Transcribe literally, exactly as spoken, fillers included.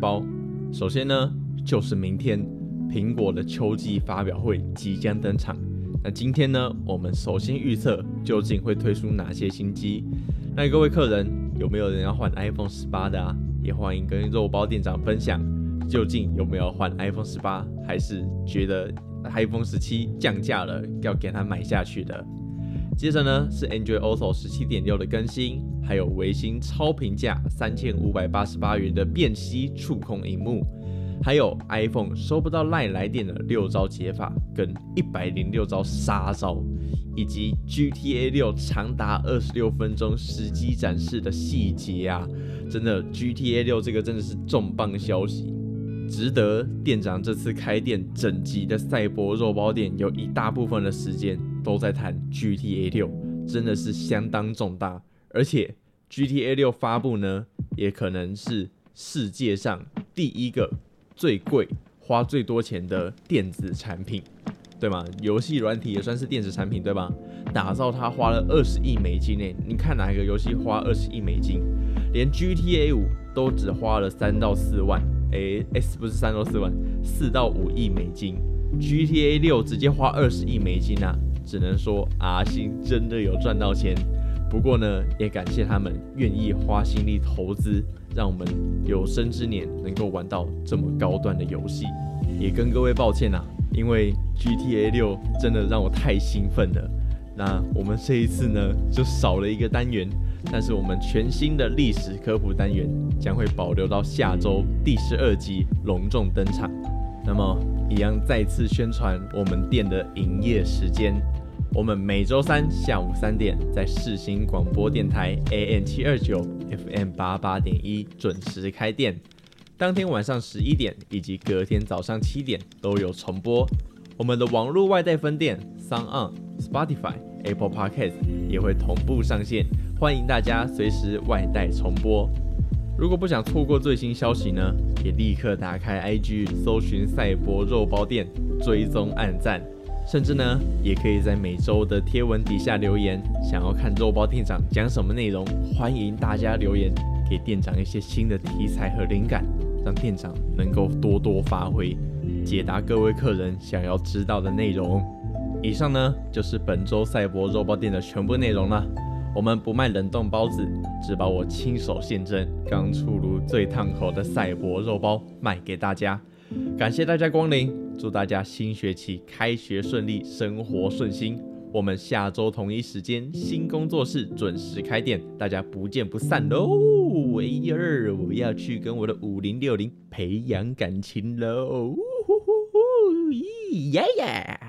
包。首先呢，就是明天苹果的秋季发表会即将登场。那今天呢，我们首先预测究竟会推出哪些新机。那各位客人，有没有人要换 iPhone 十八的啊？也欢迎跟肉包店长分享，究竟有没有换 iPhone 十八，还是觉得 iPhone 十七降价了要给它买下去的。接着呢，是 Android Auto 十七点六 的更新，还有微星超平价三千五百八十八元的便携触控萤幕，还有 iPhone 收不到 LINE 来电的六招解法跟一百零六招杀招，以及 G T A 六长达二十六分钟实机展示的细节啊！真的 G T A 六这个真的是重磅消息，值得店长这次开店整集的赛博肉包店有一大部分的时间都在谈 G T A 六，真的是相当重大。而且 G T A 六发布呢，也可能是世界上第一个最贵、花最多钱的电子产品，对吗？游戏软体也算是电子产品，对吧？打造它花了二十亿美金诶，你看哪一个游戏花二十亿美金？连 G T A 五都只花了三到四万，诶 ，S 不是三到四万，四到五亿美金。G T A 六直接花二十亿美金啊！只能说阿星真的有赚到钱。不过呢，也感谢他们愿意花心力投资，让我们有生之年能够玩到这么高端的游戏。也跟各位抱歉啊，因为 G T A 六真的让我太兴奋了。那我们这一次呢，就少了一个单元，但是我们全新的历史科普单元将会保留到下周第十二集隆重登场。那么，一样再次宣传我们店的营业时间。我们每周三下午三点在世新广播电台 A M 七二九 F M 八八点一准时开店，当天晚上十一点以及隔天早上七点都有重播。我们的网络外带分店 SoundOn、Spotify、Apple Podcast 也会同步上线，欢迎大家随时外带重播。如果不想错过最新消息呢，也立刻打开 I G 搜寻赛博肉包店，追踪按赞。甚至呢，也可以在每周的贴文底下留言，想要看肉包店长讲什么内容，欢迎大家留言，给店长一些新的题材和灵感，让店长能够多多发挥，解答各位客人想要知道的内容。以上呢，就是本周赛博肉包店的全部内容了。我们不卖冷冻包子，只把我亲手现蒸、刚出炉最烫口的赛博肉包卖给大家。感谢大家光临，祝大家新学期开学顺利，生活顺心。我们下周同一时间新工作室准时开店，大家不见不散喽！哎呀，我要去跟我的五零六零培养感情喽！咦呀呀！